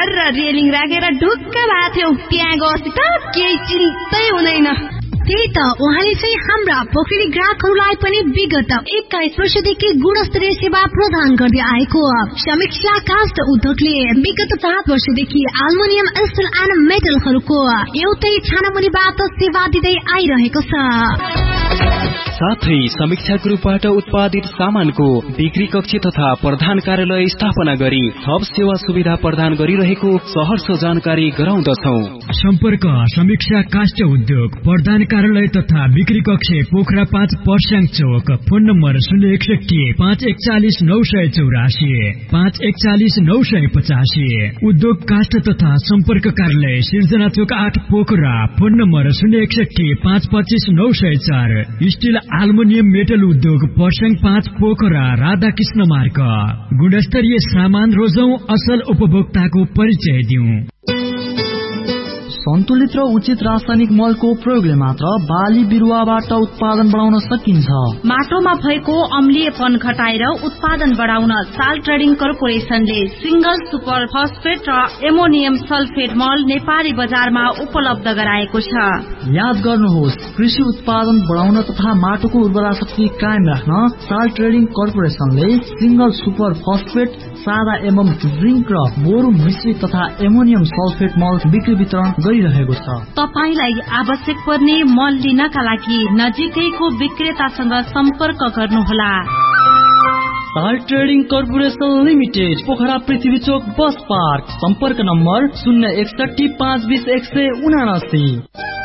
घर र रेलिङ राखेर ढुक्क भएको थियौ। त्यहाँ गएपछि त केही चिन्तै हुँदैन। त्यही त उहाँले चाहिँ हाम्रा पोखरी ग्राहकहरूलाई पनि विगत 21 वर्षदेखि गुणस्तरीय सेवा प्रदान गर्दै आएको समीक्षा कास्ट उद्योगले विगत 5 वर्षदेखि एल्युमिनियम स्टिल एन्ड मेटलहरूको एउटै छानामुनिबाट सेवा दिँदै आइरहेको छ। साथै समीक्षा ग्रुपबाट उत्पादित सामानको बिक्री कक्ष तथा प्रधान कार्यालय स्थापना गरी थप सेवा सुविधा प्रदान गरिरहेको सहर्ष जानकारी गराउँदछौं। सम्पर्क समीक्षा काष्ठ उद्योग प्रधान कार्यालय तथा बिक्री कक्ष पोखरा 5 पर्स्याङ चौक। Phone number 061 541 984 541 985। उद्योग काष्ठ तथा सम्पर्क कार्यालय सिर्जना चौक 8 Pokhara. Phone number 061 525 904। Still aluminium metal उद्योग पर्स्याङ 5 पोखरा राधाकृष्ण मार्ग। गुणस्तरीय सामान रोजौं, असल उपभोक्ताको परिचय दिउँ। सन्तुलित र उचित रासायनिक मलको प्रयोगले मात्र बाली बिरुवाबाट उत्पादन बढाउन सकिन्छ। माटोमा भएको अम्लीयपन घटाएर उत्पादन बढाउन साल ट्रेडिङ कर्पोरेसनले सिंगल सुपर फस्फेट र एमोनियम सल्फेट मल नेपाली बजारमा उपलब्ध गराएको छ। याद गर्नुहोस्, कृषि उत्पादन बढाउन तथा माटोको उर्वरा शक्ति कायम राख्न साल ट्रेडिङ कर्पोरेसनले सिंगल सुपर फस्फेट, सादा एवं जिंक र बोरो मिश्रित तथा एमोनियम सल्फेट मल बिक्री वितरण गरिरहेको छ। तपाईलाई आवश्यक पर्ने मल लिनका लागि नजिकैको विक्रेतासँग सम्पर्क गर्नुहोला। साल ट्रेडिङ कर्पोरेसन लिमिटेड, पोखरा पृथ्वी चोक बस पार्क। सम्पर्क नम्बर 061 520 179।